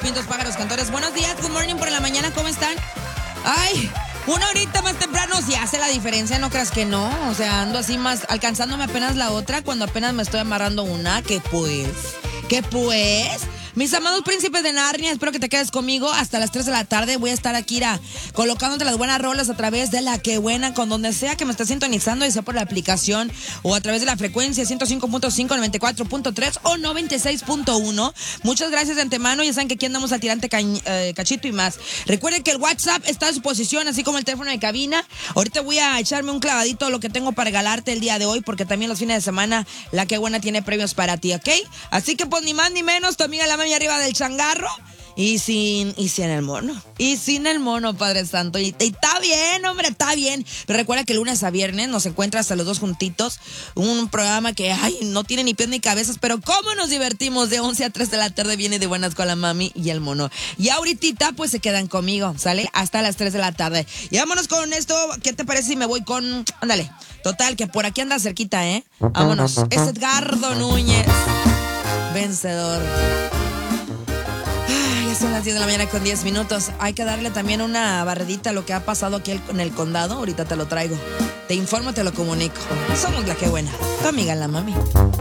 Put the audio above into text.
pintos, pájaros, cantores. Buenos días, good morning por la mañana, ¿cómo están? Ay, una horita más temprano sí hace la diferencia, no creas que no. O sea, ando así más, alcanzándome apenas la otra cuando apenas me estoy amarrando una. ¿Qué pues? Mis amados príncipes de Narnia, espero que te quedes conmigo hasta las 3 de la tarde. Voy a estar aquí colocándote las buenas rolas a través de La Que Buena, con donde sea que me estés sintonizando, ya sea por la aplicación o a través de la frecuencia 105.5, 94.3 o 96.1. Muchas gracias de antemano. Ya saben que aquí andamos al tirante cachito y más. Recuerden que el WhatsApp está a su posición, así como el teléfono de cabina. Ahorita voy a echarme un clavadito a lo que tengo para regalarte el día de hoy, porque también los fines de semana La Que Buena tiene premios para ti, ¿ok? Así que pues ni más ni menos, tu amiga la mami arriba del changarro y sin el mono. Y sin el mono, Padre Santo. Y está bien, hombre, está bien. Pero recuerda que lunes a viernes nos encuentras hasta los dos juntitos. Un programa que, no tiene ni pies ni cabezas, pero cómo nos divertimos. De 11 a 3 de la tarde viene De Buenas con la mami y el mono. Y ahorita, pues, se quedan conmigo, ¿sale? Hasta las 3 de la tarde. Y vámonos con esto. ¿Qué te parece si me voy con...? Ándale. Total, que por aquí anda cerquita, ¿eh? Vámonos. Es Edgardo Núñez. Vencedor. Ya son las 10 de la mañana con 10 minutos. Hay que darle también una barredita a lo que ha pasado aquí en el condado. Ahorita te lo traigo. Te informo, te lo comunico. Somos La Que Buena, tu amiga la mami.